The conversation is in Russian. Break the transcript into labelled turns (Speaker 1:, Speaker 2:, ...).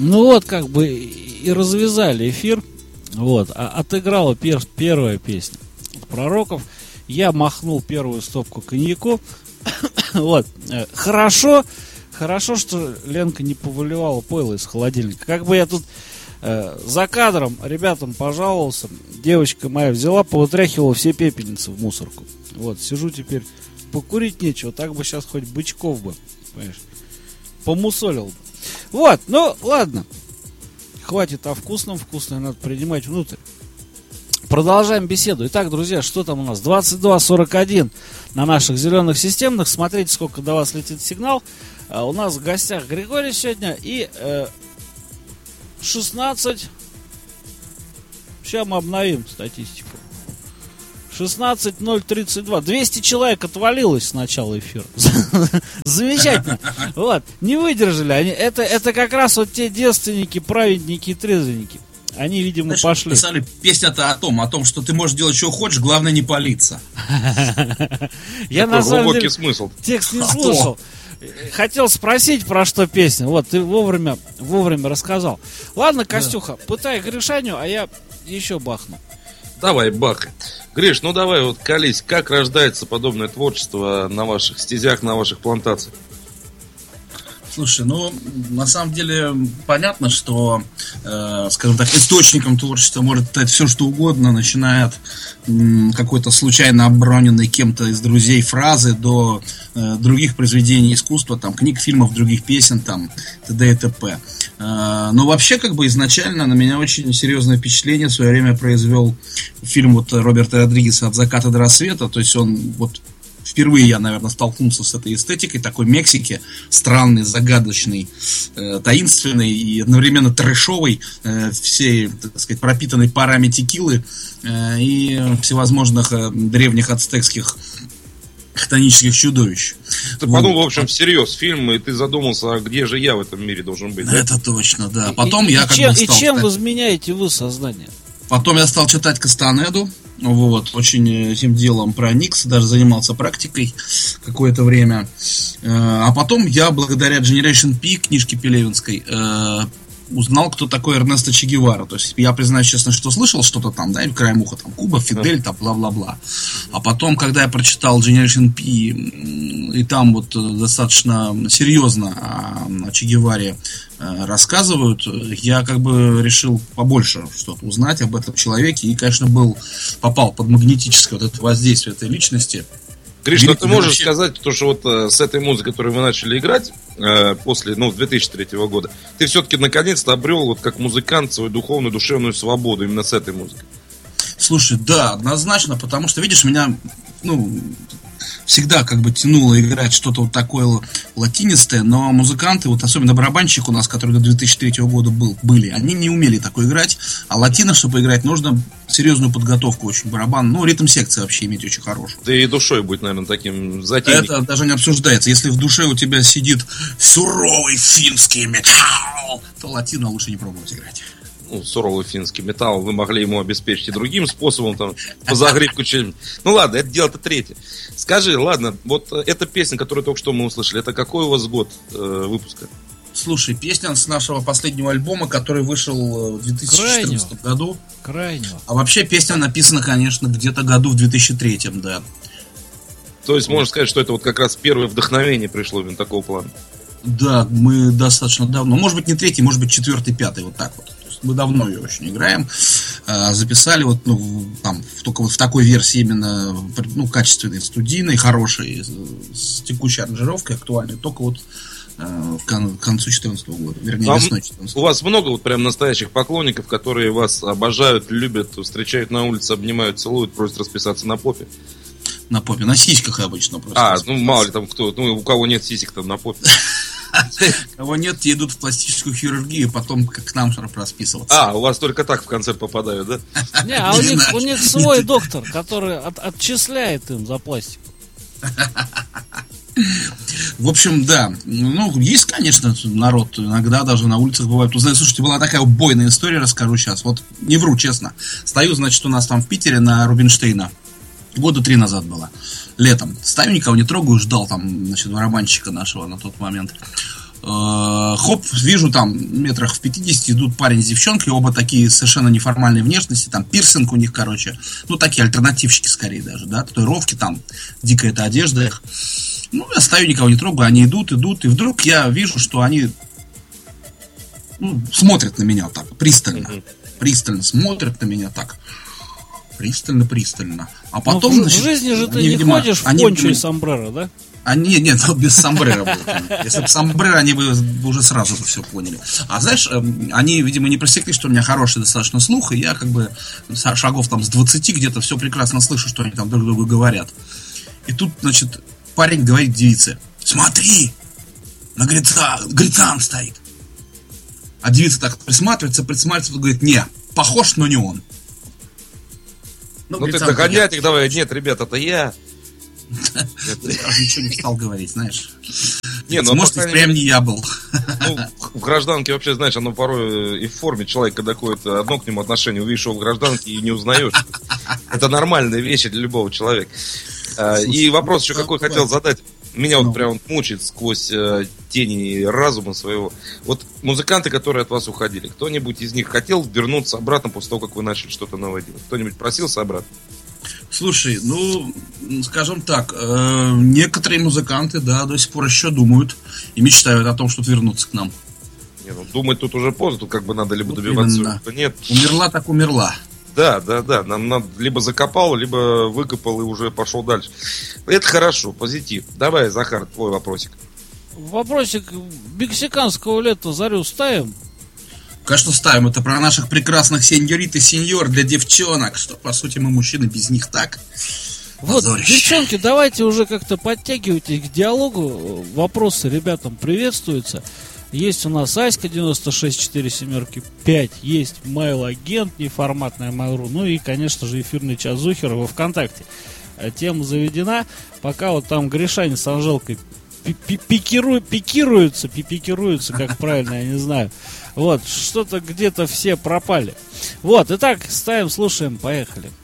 Speaker 1: Ну вот, как бы и развязали эфир. Вот, отыграла первая песня Пророков. Я махнул первую стопку коньяку. Вот, хорошо, что Ленка не повыливала пойло из холодильника. Как бы я тут за кадром ребятам пожаловался. Девочка моя взяла, повытряхивала все пепельницы в мусорку. Вот, сижу теперь, покурить нечего. Так бы сейчас хоть бычков бы, понимаешь, помусолил бы. Вот, ну ладно. Хватит о вкусном. Вкусное надо принимать внутрь. Продолжаем беседу. Итак, друзья, что там у нас? 22:41 на наших зеленых системных. Смотрите, сколько до вас летит сигнал. У нас в гостях Григорий сегодня. И 16. Сейчас мы обновим статистику. 16:032. 200 человек отвалилось с начала эфира. Замечательно. Вот. Не выдержали они. Это как раз вот те девственники, праведники и трезвенники. Они, видимо, знаешь, пошли.
Speaker 2: Писали песня-то о том, что ты можешь делать, что хочешь, главное не палиться.
Speaker 1: Я на самом деле текст не слушал. Хотел спросить, про что песня. Вот, ты вовремя рассказал. Ладно, Костюха, пытай Гришаню, а я еще бахну.
Speaker 3: Давай, бахай. Гриш, ну давай вот колись. Как рождается подобное творчество на ваших стезях, на ваших плантациях?
Speaker 2: Слушай, ну, на самом деле, понятно, что, скажем так, источником творчества может стать все, что угодно, начиная от какой-то случайно оброненной кем-то из друзей фразы до других произведений искусства, там, книг, фильмов, других песен, там, т.д. и т.п. Но вообще, как бы, изначально на меня очень серьезное впечатление в свое время произвел фильм вот Роберта Родригеса «От заката до рассвета», то есть он вот... Впервые я, наверное, столкнулся с этой эстетикой такой Мексики, странной, загадочной, таинственной и одновременно трэшовой, всей, так сказать, пропитанной парами текилы и всевозможных древних ацтекских хтонических чудовищ.
Speaker 3: Ты подумал, в общем, всерьез фильм, и ты задумался, а где же я в этом мире должен быть, да?
Speaker 2: Это точно, да. Потом
Speaker 1: и чем вы изменяете вы сознание?
Speaker 2: Потом я стал читать Кастанеду. Вот, очень этим делом проникся, даже занимался практикой какое-то время. А потом я, благодаря Generation P, книжке Пелевинской, узнал, кто такой Эрнесто Че Гевара. То есть я признаюсь честно, что слышал что-то там, да, краем уха, там, Куба, Фидель, там, бла-бла-бла. А потом, когда я прочитал Generation P, и там вот достаточно серьезно о Че Геваре рассказывают, я как бы решил побольше что-то узнать об этом человеке и, конечно, попал под магнетическое вот это воздействие этой личности.
Speaker 3: Гриш, ну ты можешь сказать, то, что вот с этой музыкой, которую вы начали играть после, 2003 года, ты все-таки наконец-то обрел вот как музыкант свою духовную, душевную свободу именно с этой музыкой?
Speaker 2: Слушай, да, однозначно, потому что, видишь, меня, всегда как бы тянуло играть что-то вот такое латинистое, но музыканты, вот особенно барабанщик у нас, который до 2003 года были, они не умели такое играть, а латино, чтобы играть, нужно серьезную подготовку очень, барабан, ритм-секция вообще иметь очень хорошую.
Speaker 3: Да и душой будет, наверное, таким затейником.
Speaker 2: Это даже не обсуждается. Если в душе у тебя сидит суровый финский металл, то латино лучше не пробовать играть.
Speaker 3: Суровый финский металл, вы могли ему обеспечить и другим способом, там, по загривку чем-нибудь. Ну ладно, это дело-то третье. Скажи, ладно, вот эта песня, которую только что мы услышали, это какой у вас год выпуска?
Speaker 2: Слушай, песня с нашего последнего альбома, который вышел в 2014 году.
Speaker 1: Крайнего.
Speaker 2: А вообще песня написана, конечно, где-то году в 2003, да.
Speaker 3: То есть можно сказать, что это вот как раз первое вдохновение пришло именно такого плана? Да,
Speaker 2: мы достаточно давно, может быть не третий, может быть четвертый, пятый, вот так вот. Мы давно ее очень играем. Записали вот, только вот в такой версии именно, качественной, студийной, хорошей, с текущей аранжировкой, актуальной, только вот к концу 2014 года, вернее, весной 2014.
Speaker 3: У вас много вот прям настоящих поклонников, которые вас обожают, любят, встречают на улице, обнимают, целуют, просят расписаться на попе?
Speaker 2: На попе, на сиськах обычно просто.
Speaker 3: Мало ли там кто, у кого нет сисек там на попе.
Speaker 2: Кого нет, те идут в пластическую хирургию, потом к нам расписываться.
Speaker 3: У вас только так в концерт попадают, да?
Speaker 1: Не, а у них свой доктор, который отчисляет им за пластику.
Speaker 2: В общем, да. Есть, конечно, народ, иногда даже на улицах бывает. Слушайте, была такая убойная история, расскажу сейчас. Вот не вру, честно. Стою, значит, у нас там в Питере на Рубинштейна. 3 года назад было. Летом. Стою, никого не трогаю, ждал там, значит, барабанщика нашего на тот момент. Хоп, вижу там метрах в 50 идут парень с девчонкой, оба такие совершенно неформальной внешности, там пирсинг у них, короче, ну такие альтернативщики скорее даже, да, татуировки там, дикая эта одежда их. Ну, я стою, никого не трогаю, они идут, и вдруг я вижу, что они смотрят на меня так, пристально. Пристально смотрят на меня так. Пристально. А потом,
Speaker 1: в жизни же ты не ходишь в пончо и сомбреро, да?
Speaker 2: Нет, без сомбреро было. Если бы сомбреро, они бы уже сразу бы все поняли. А знаешь, они, видимо, не просекли, что у меня хороший достаточно слух, и я как бы шагов там с 20 где-то все прекрасно слышу, что они там друг другу говорят. И тут, значит, парень говорит девице: смотри, на Грицан стоит. А девица так присматривается, говорит: не, похож, но не он.
Speaker 3: Ну ты догонять их давай. Нет, ребят, это я.
Speaker 2: Я ничего не стал говорить, знаешь.
Speaker 3: Может,
Speaker 2: и прям не я был.
Speaker 3: Ну, в гражданке вообще, знаешь, оно порой и в форме человека, когда какое-то одно к нему отношение, увидишь его в гражданке и не узнаешь. Это нормальные вещи для любого человека. И вопрос еще какой хотел задать. Меня вот прям мучает сквозь тени разума своего. Вот музыканты, которые от вас уходили, кто-нибудь из них хотел вернуться обратно после того, как вы начали что-то новое делать? Кто-нибудь просился обратно?
Speaker 2: Слушай, скажем так, некоторые музыканты, да, до сих пор еще думают и мечтают о том, чтобы вернуться к нам.
Speaker 3: Думать тут уже поздно, тут как бы надо либо добиваться, либо нет.
Speaker 2: Умерла так умерла.
Speaker 3: Да, нам надо либо закопал, либо выкопал и уже пошел дальше. Это хорошо, позитив. Давай, Захар, твой вопросик.
Speaker 1: Вопросик мексиканского лета зарю ставим?
Speaker 2: Конечно, ставим. Это про наших прекрасных сеньорит и сеньор для девчонок. Что, по сути, мы мужчины без них так.
Speaker 1: Вот, девчонки, давайте уже как-то подтягивайтесь к диалогу. Вопросы ребятам приветствуются. Есть у нас Аська 96475, есть mail-агент, неформатная Mail.ru, ну и, конечно же, эфирный час Зухера во ВКонтакте. Тема заведена. Пока вот там Гришань с Анжелкой пикируются, как правильно, я не знаю. Вот, что-то где-то все пропали. Вот, итак, ставим, слушаем, поехали.